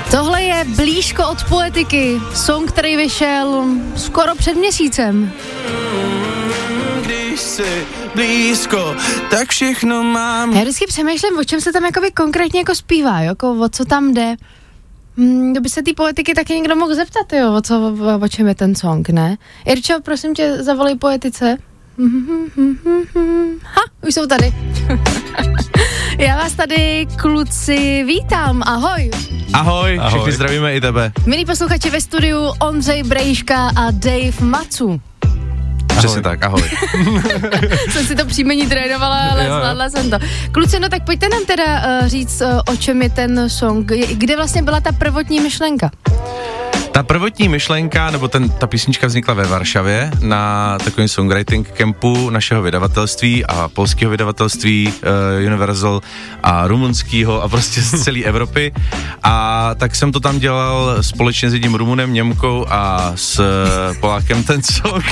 Tohle je Blízko od Poetiky, song, který vyšel skoro před měsícem. Když jsi blízko, tak všechno mám. Já vždycky přemýšlím, o čem se tam jakoby konkrétně jako zpívá, jako o co tam jde. To by se té Poetiky taky někdo mohl zeptat, jo, o čem je ten song, ne? Irčo, prosím tě, zavolej Poetice. Ha, už jsou tady. Já vás tady, kluci, vítám, ahoj. Ahoj, všichni zdravíme i tebe. Milí posluchači ve studiu, Ondřej Brejška a Dave Macu. Přesně tak, ahoj. Jsem si to příjmení trénovala, ale zvládla jsem to. Kluci, no tak pojďte nám teda říct, o čem je ten song, kde vlastně byla ta prvotní myšlenka? Ta prvotní myšlenka, nebo ta písnička vznikla ve Varšavě na takovém songwriting campu našeho vydavatelství a polského vydavatelství Universal a rumunského a prostě z celé Evropy. A tak jsem to tam dělal společně s jedním Rumunem, Němkou a s Polákem ten song.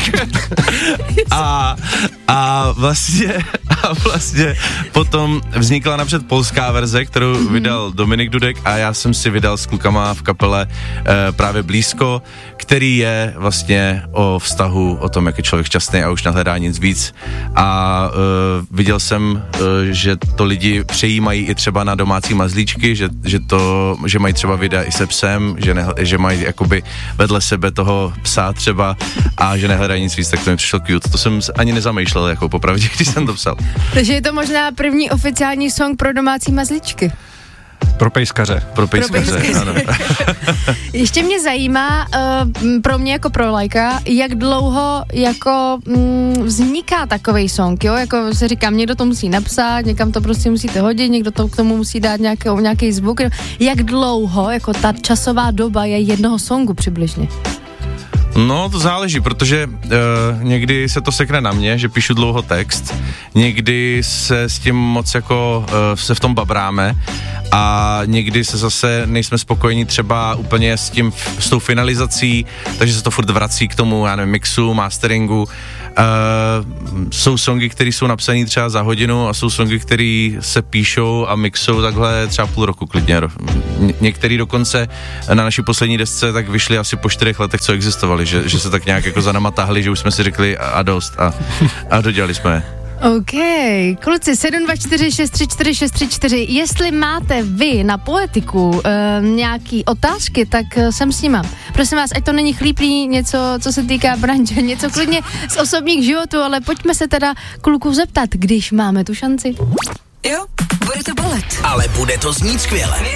a vlastně potom vznikla napřed polská verze, kterou vydal Dominik Dudek a já jsem si vydal s klukama v kapele právě Blízko, který je vlastně o vztahu, o tom, jak je člověk šťastný a už nehledá nic víc. A viděl jsem, že to lidi přejímají i třeba na domácí mazlíčky, že mají třeba videa i se psem, že mají jakoby vedle sebe toho psa třeba a že nehledají nic víc, tak to mi přišlo cute. To jsem ani nezamýšlel, jako popravdě, když jsem to psal. Takže je to možná první oficiální song pro domácí mazlíčky. Pro pejskaře, ano. Ještě mě zajímá, pro mě jako pro lajka, jak dlouho jako vzniká takovej song, jo? Jako se říkám, někdo to musí napsat, někam to prostě musíte hodit, někdo to k tomu musí dát nějaký zvuk. Jak dlouho, jako ta časová doba je jednoho songu přibližně? No, to záleží, protože někdy se to sekne na mě, že píšu dlouho text, někdy se s tím moc jako se v tom babráme a někdy se zase nejsme spokojení třeba úplně s tou finalizací, takže se to furt vrací k tomu, já nevím, mixu, masteringu. Jsou songy, které jsou napsané třeba za hodinu a jsou songy, které se píšou a mixou takhle třeba půl roku klidně. Některý dokonce na naší poslední desce tak vyšli asi po 4 letech, co existovali, že se tak nějak jako za náma tahli, že už jsme si řekli a dost a dodělali jsme je. OK, kluci, 724634634, jestli máte vy na Poetiku nějaký otázky, tak jsem s nima. Prosím vás, ať to není chlíplý něco, co se týká branže, něco klidně z osobních životů, ale pojďme se teda kluků zeptat, když máme tu šanci. Jo, bude to bolet. Ale bude to znít skvěle.